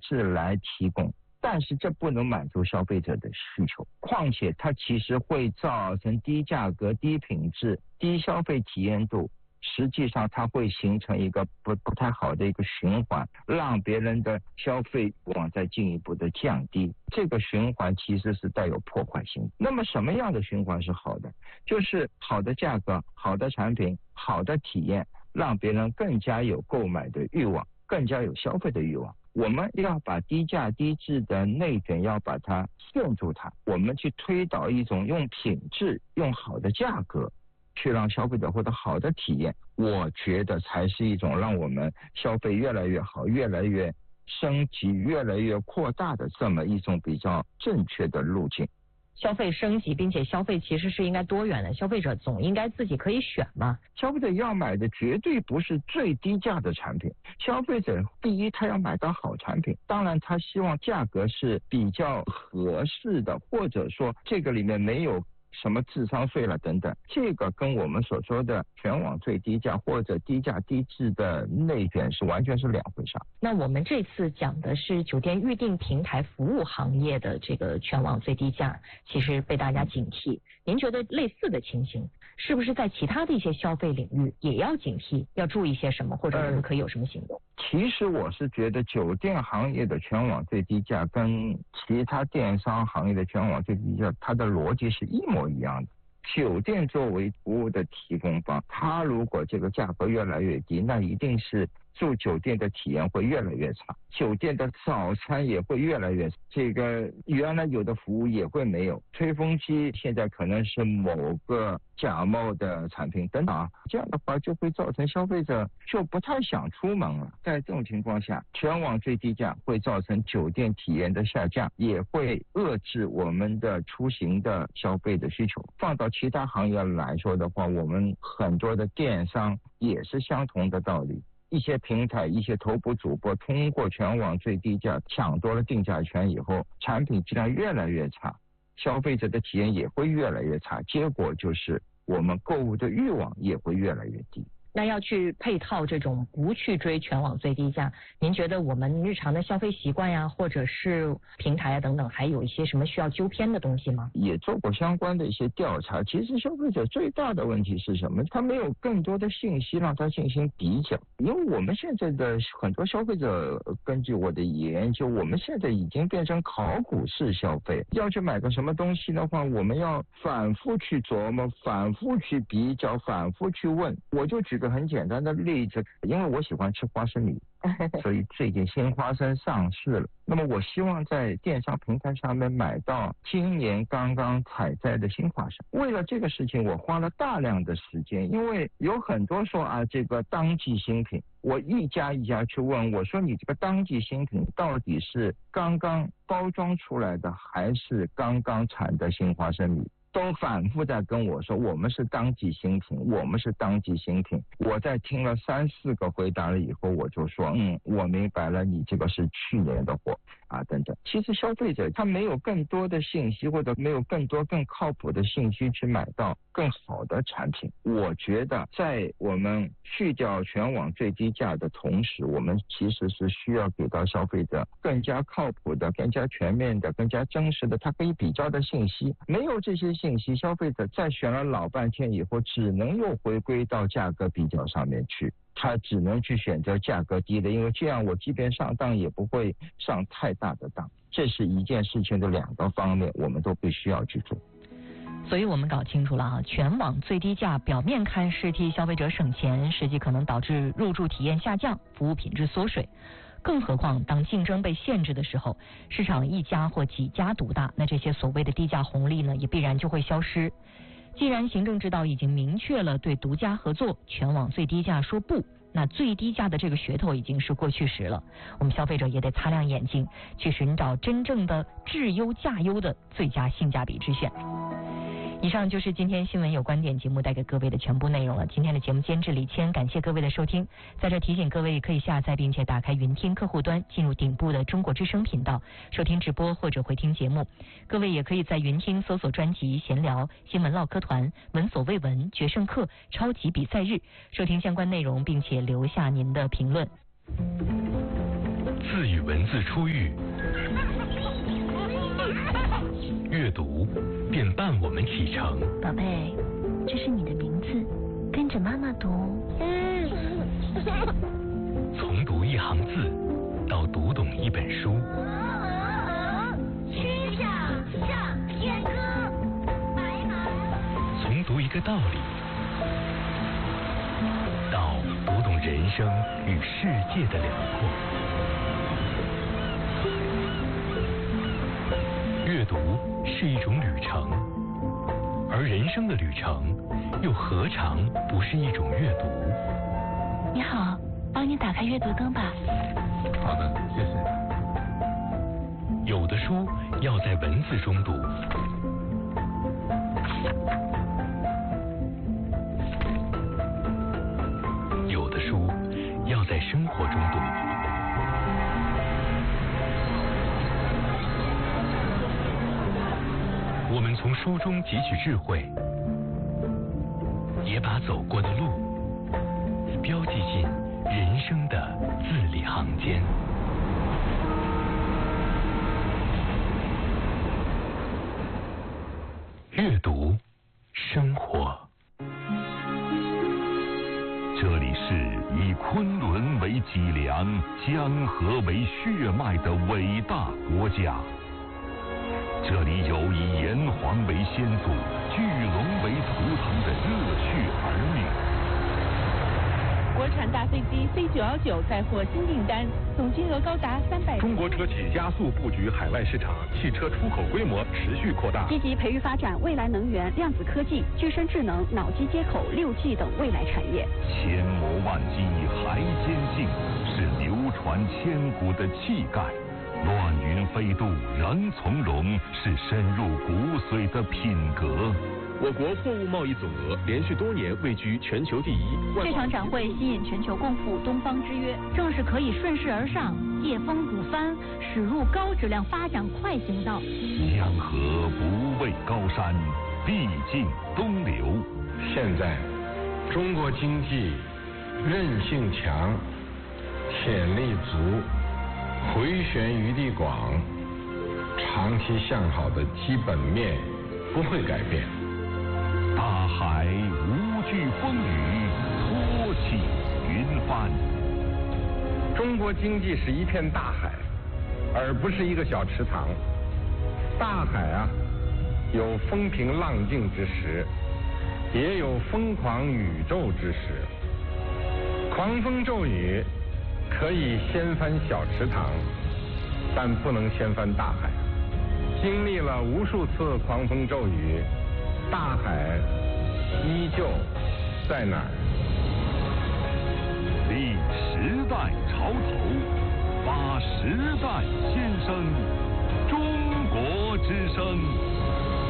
质来提供。但是这不能满足消费者的需求，况且它其实会造成低价格、低品质、低消费体验度，实际上它会形成一个不太好的一个循环，让别人的消费欲望再进一步的降低。这个循环其实是带有破坏性。那么什么样的循环是好的？就是好的价格、好的产品、好的体验，让别人更加有购买的欲望，更加有消费的欲望。我们要把低价低质的内卷要把它限住它，我们去推导一种用品质、用好的价格去让消费者获得好的体验，我觉得才是一种让我们消费越来越好、越来越升级、越来越扩大的这么一种比较正确的路径。 消费升级，并且消费其实是应该多元的，消费者总应该自己可以选嘛。 消费者要买的绝对不是最低价的产品，消费者第一他要买到好产品，当然他希望价格是比较合适的，或者说这个里面没有什么智商税了等等，这个跟我们所说的全网最低价或者低价低质的内卷是完全是两回事。 那我们这次讲的是酒店预订平台服务行业的这个全网最低价，其实被大家警惕。您觉得类似的情形是不是在其他的一些消费领域也要警惕，要注意些什么，或者我们可以有什么行动？ 其实我是觉得酒店行业的全网最低价跟其他电商行业的全网最低价，它的逻辑是一模一样的。酒店作为服务的提供方，它如果这个价格越来越低，那一定是住酒店的体验会越来越差，酒店的早餐也会越来越差，这个原来有的服务也会没有，吹风机现在可能是某个假冒的产品等等啊，这样的话就会造成消费者就不太想出门了。在这种情况下，全网最低价会造成酒店体验的下降，也会遏制我们的出行的消费的需求。放到其他行业来说的话，我们很多的电商也是相同的道理。一些平台、一些头部主播通过全网最低价抢夺了定价权以后，产品质量越来越差，消费者的体验也会越来越差，结果就是我们购物的欲望也会越来越低。 那要去配套这种不去追全网最低价，您觉得我们日常的消费习惯呀，或者是平台啊等等，还有一些什么需要纠偏的东西吗？ 也做过相关的一些调查，其实消费者最大的问题是什么？他没有更多的信息让他进行比较，因为我们现在的很多消费者，根据我的研究，我们现在已经变成考古式消费，要去买个什么东西的话，我们要反复去琢磨，反复去比较，反复去问。我就举个很简单的例子，因为我喜欢吃花生米，所以最近新花生上市了。那么我希望在电商平台上面买到今年刚刚采摘的新花生。为了这个事情，我花了大量的时间，因为有很多说啊，这个当季新品，我一家一家去问，我说你这个当季新品到底是刚刚包装出来的，还是刚刚产的新花生米？都反复在跟我说，我们是当季新品，我们是当季新品。我在听了3、4个回答了以后，我就说，我明白了，你这个是去年的货啊，等等。其实消费者他没有更多的信息，或者没有更多更靠谱的信息去买到更好的产品。我觉得在我们去掉全网最低价的同时，我们其实是需要给到消费者更加靠谱的、更加全面的、更加真实的他可以比较的信息。没有这些信息，消费者在选了老半天以后，只能又回归到价格比较上面去，他只能去选择价格低的，因为这样我即便上当也不会上太大的当。这是一件事情的2个方面，我们都必须要去做。 所以我们搞清楚了啊，全网最低价表面看是替消费者省钱，实际可能导致入住体验下降，服务品质缩水。更何况当竞争被限制的时候，市场一家或几家独大，那这些所谓的低价红利呢，也必然就会消失。既然行政指导已经明确了对独家合作、全网最低价说不，那最低价的这个噱头已经是过去时了。我们消费者也得擦亮眼睛，去寻找真正的质优价优的最佳性价比之选。以上就是今天新闻有观点节目带给各位的全部内容了。今天的节目监制李谦，感谢各位的收听。在这提醒各位，可以下载并且打开云听客户端，进入顶部的中国之声频道，收听直播或者回听节目。各位也可以在云听搜索专辑闲聊、新闻唠嗑团、闻所未闻、决胜客、超级比赛日，收听相关内容并且留下您的评论。 自以为文字初遇，阅读便伴我们启程。 宝贝，这是你的名字，跟着妈妈读。 从读一行字到读懂一本书。 曲项向天歌，白马。 从读一个道理到读懂人生与世界的辽阔。阅读是一种旅程，而人生的旅程又何尝不是一种阅读？ 你好，帮你打开阅读灯吧。 好的，谢谢。 有的书要在文字中读，有的书要在生活中读。我们从书中汲取智慧，也把走过的路标记进人生的字里行间。阅读，生活。 这里是以昆仑为脊梁、江河为血脉的伟大国家。这里有以炎黄为先祖、巨龙为图腾的热血儿女。 国产大飞机 C919 载获新订单，总金额高达300。 中国车企加速布局海外市场，汽车出口规模持续扩大。 积极培育发展未来能源、量子科技、具身智能、脑机接口、6G 等未来产业。 千磨万击还坚劲，是流传千古的气概。乱云飞渡仍从容，是深入骨髓的品格。 我国货物贸易总额连续多年位居全球第一。 这场展会吸引全球共赴东方之约，正是可以顺势而上、借风鼓帆，驶入高质量发展快行道。 江河不畏高山，必尽东流。 现在，中国经济韧性强，潜力足，回旋余地广，长期向好的基本面不会改变。 大海无惧风雨，托起云帆。 中国经济是一片大海，而不是一个小池塘。大海啊，有风平浪静之时，也有疯狂宇宙之时。狂风骤雨可以掀翻小池塘，但不能掀翻大海。经历了无数次狂风骤雨，大海依旧在哪儿？ 立时代潮头，发时代先声，中国之声。